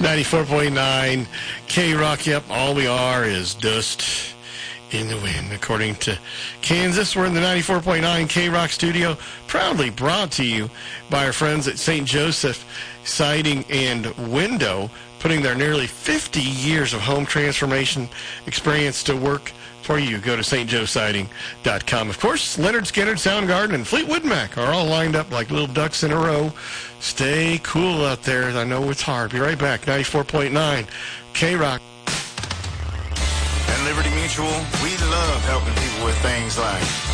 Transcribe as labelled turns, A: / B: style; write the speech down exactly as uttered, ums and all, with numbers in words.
A: ninety-four point nine K-Rock. Yep, all we are is dust in the wind. According to Kansas, we're in the ninety-four point nine K-Rock studio, proudly brought to you by our friends at Saint Joseph Siding and Window, putting their nearly fifty years of home transformation experience to work for you. Go to S T joe siding dot com. Of course, Leonard Skinner, Soundgarden, and Fleetwood Mac are all lined up like little ducks in a row. Stay cool out there. I know it's hard. Be right back. ninety-four point nine K-Rock.
B: At Liberty Mutual, we love helping people with things like